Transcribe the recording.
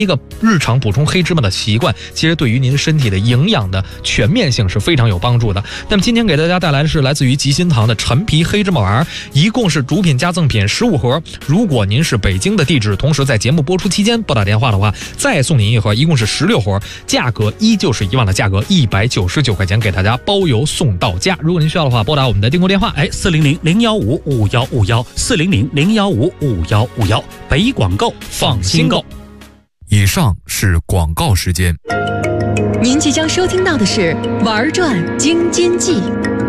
一个日常补充黑芝麻的习惯，其实对于您身体的营养的全面性是非常有帮助的。那么今天给大家带来的是来自于吉心堂的陈皮黑芝麻丸，一共是主品加赠品15盒。如果您是北京的地址，同时在节目播出期间拨打电话的话，再送您一盒，一共是16盒，价格依旧是以往的价格199块钱，给大家包邮送到家。如果您需要的话，拨打我们的订购电话 400-015-5151，400-015-5151，北广购，放心购。 以上是广告时间。 您即将收听到的是《玩转京津冀》。